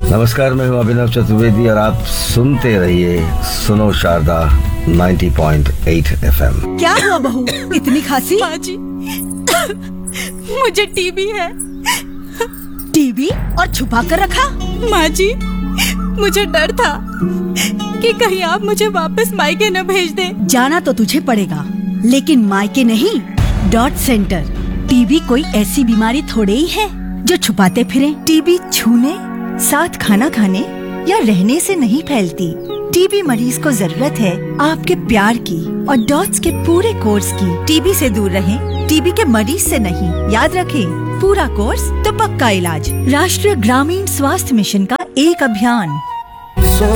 नमस्कार, मैं हूं अभिनव चतुर्वेदी और आप सुनते रहिए सुनो शारदा 90.8 FM। क्या हुआ बहू, इतनी खांसी? माँ जी, मुझे टीबी है। टीबी और छुपा कर रखा? माँ जी, मुझे डर था कि कहीं आप मुझे वापस मायके न भेज दें। जाना तो तुझे पड़ेगा, लेकिन मायके नहीं, डॉट सेंटर। टीबी कोई ऐसी बीमारी थोड़े ही है जो छुपाते फिरें। टीबी छूने, साथ खाना खाने या रहने से नहीं फैलती। टीबी मरीज को जरूरत है आपके प्यार की और डॉट्स के पूरे कोर्स की। टीबी से दूर रहें, टीबी के मरीज से नहीं। याद रखें, पूरा कोर्स तो पक्का इलाज। राष्ट्रीय ग्रामीण स्वास्थ्य मिशन का एक अभियान।